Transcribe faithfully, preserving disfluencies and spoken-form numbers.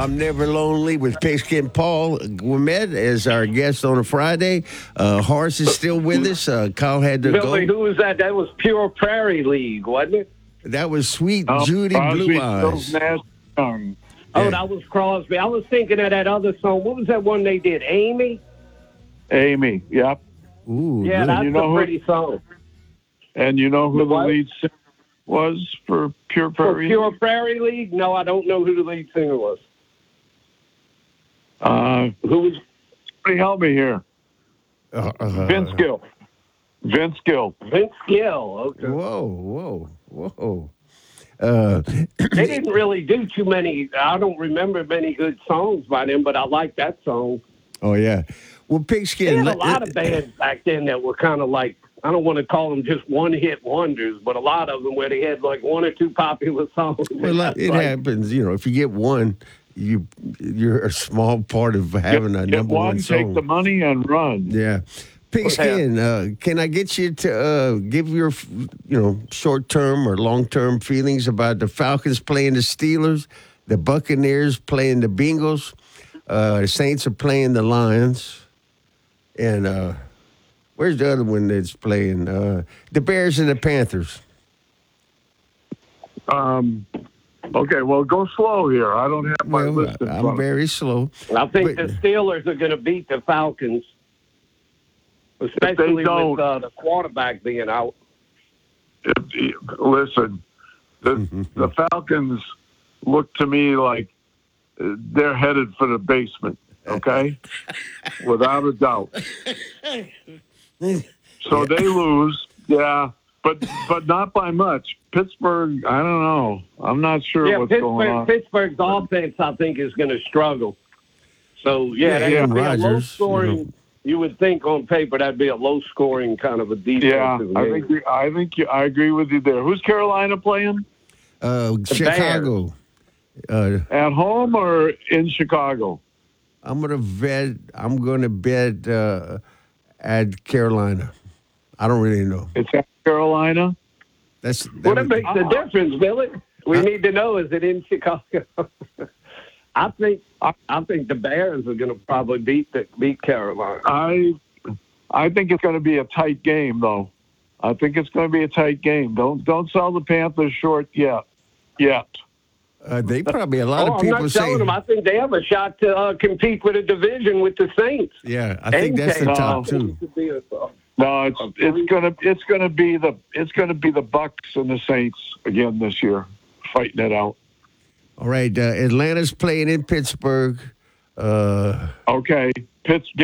I'm Never Lonely with Pigskin Paul Guimet as our guest on a Friday. Uh, Horace is still with us. Uh, Kyle had to Billy, go. who was that? That was Pure Prairie League, wasn't it? That was Sweet Oh, Judy Crosby, Blue Eyes. Stills, Nash, Young. Oh, Yeah. that was Crosby. I was thinking of that other song. What was that one they did? Amy? Amy, yep. Ooh, Yeah, good. that's you know a who- pretty song. And you know who The the what? lead singer was for Pure For Prairie? Pure Prairie League? No, I don't know who the lead singer was. Uh, Who was? somebody help me here. Uh, uh, Vince Gill. Vince Gill. Vince Gill. Okay. Whoa, whoa, whoa. Uh, They didn't really do too many. I don't remember many good songs by them, but I like that song. oh, yeah. Well, They Pigskin. had a let- lot of bands back then that were kind of like, I don't want to call them just one-hit wonders, but a lot of them where they had like one or two popular songs. Well, That's it like- happens. You know, if you get one, you you're a small part of having Get, a get number one, one take song. the money, and run. Yeah. Pigskin, uh, can I get you to uh, give your, you know, short-term or long-term feelings about the Falcons playing the Steelers, the Buccaneers playing the Bengals, uh, the Saints are playing the Lions, and uh, where's the other one that's playing? Uh, the Bears and the Panthers. Um, okay, well, go slow here. I don't have my Well, list in I'm front of me. very slow. I think But- the Steelers are going to beat the Falcons, especially don't- with uh, the quarterback being out. If- listen, the, the Falcons look to me like uh, they're headed for the basement, okay? Without a doubt. So they lose, yeah, but but not by much. Pittsburgh, I don't know. I'm not sure Yeah, what's going on. Pittsburgh, Pittsburgh's offense, I think, is going to struggle. So, yeah, Yeah, that'd Aaron be a Rodgers, low-scoring. you know. You would think on paper that'd be a low-scoring kind of a Yeah, defensive I game. think you, I think you, I agree with you there. Who's Carolina playing? Uh, Chicago. Uh, At home or in Chicago? I'm gonna bet. I'm gonna bet uh, at Carolina. I don't really know. It's at Carolina. That's that What was- makes the difference, Billy? We Huh? need to know, is it in Chicago? I think I think the Bears are going to probably beat the, beat Carolina. I I think it's going to be a tight game, though. I think it's going to be a tight game. Don't don't sell the Panthers short yet. Yet. uh, they probably a lot Oh, of I'm people not say. telling them. I think they have a shot to uh, compete with a division with the Saints. Yeah, I think And that's the Taylor. top I think two. it could be a- No, it's it's gonna it's gonna be the it's gonna be the Bucks and the Saints again this year, fighting it out. All right, uh, Atlanta's playing in Pittsburgh. Uh, Okay, Pitts.